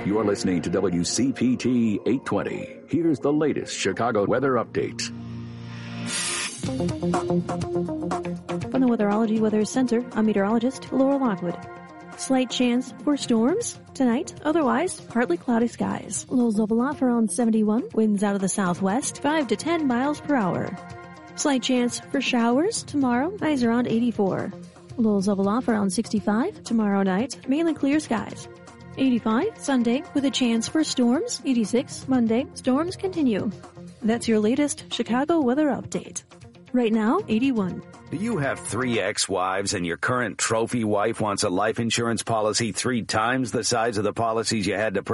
You're listening to WCPT 820. Here's the latest Chicago weather update. From the Weatherology Weather Center, I'm meteorologist Laura Lockwood. Slight chance for storms tonight, otherwise partly cloudy skies. Lows level off around 71, winds out of the southwest, 5 to 10 miles per hour. Slight chance for showers tomorrow, highs around 84. Lows level off around 65 tomorrow night, mainly clear skies. 85 Sunday with a chance for storms. 86 Monday, storms continue. That's your latest Chicago weather update. Right now, 81. Do you have 3 ex-wives and your current trophy wife wants a life insurance policy 3 times the size of the policies you had to purchase?